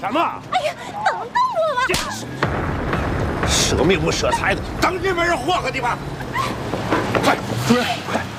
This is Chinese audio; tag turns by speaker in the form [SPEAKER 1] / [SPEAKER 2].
[SPEAKER 1] 什么？
[SPEAKER 2] 哎呀，等等我吧！
[SPEAKER 1] 舍命不舍财的，等这帮人祸个地方！快，主任，快！